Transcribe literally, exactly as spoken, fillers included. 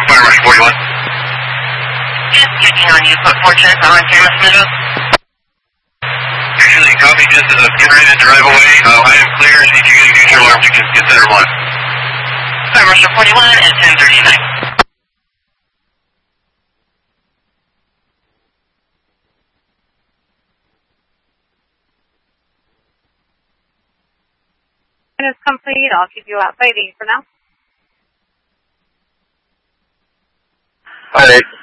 Fire Marshal forty-one. Just checking on you. Put Fortress on camera Meadows. Actually, copy just as I'm getting ready to drive away. Uh, I am clear, and if you get a neutral alarm, you can get center one. Fire Marshal forty-one at ten thirty-nine. It's complete. I'll keep you out waiting for now. All right.